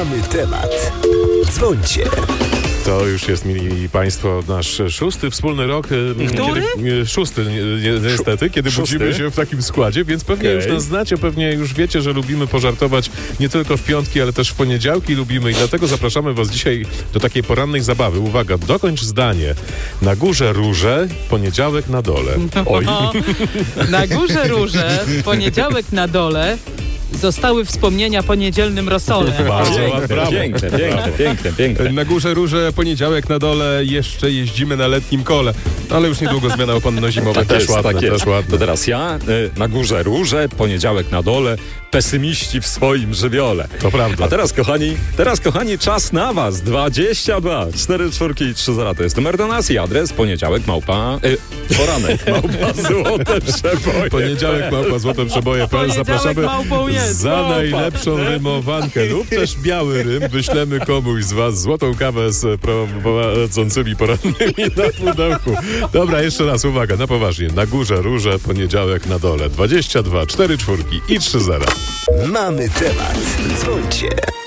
Mamy temat. Dzwońcie. To już jest, mili państwo, nasz szósty wspólny rok. Który? Szósty, niestety, kiedy Szósty? budzimy się w takim składzie, więc pewnie już nas znacie, pewnie już wiecie, że lubimy pożartować nie tylko w piątki, ale też w poniedziałki lubimy i dlatego zapraszamy was dzisiaj do takiej porannej zabawy. Uwaga, dokończ zdanie. Na górze róże, poniedziałek na dole. Oj. Na górze róże, poniedziałek na dole. Zostały wspomnienia po niedzielnym rosole. Bardzo ładne, brawo. Piękne. Na górze róże, poniedziałek na dole, jeszcze jeździmy na letnim kole. Ale już niedługo zmiana opanno-zimowa. Też ładne, też ładne. To teraz ja, na górze róże, poniedziałek na dole, pesymiści w swoim żywiole. To prawda. A teraz kochani, czas na was. 22 44 30 to jest numer do nas i adres poniedziałek poranek małpa złote przeboje. Poniedziałek małpa złote przeboje.pl. Zapraszamy małpą jest, za małpa. najlepszą rymowankę lub też biały rym. Wyślemy komuś z was złotą kawę z prowadzącymi porannymi na pudełku. Dobra, jeszcze raz, uwaga, na poważnie. Na górze róże, poniedziałek na dole. 22 44 i 30. Mamy temat. Dzwońcie.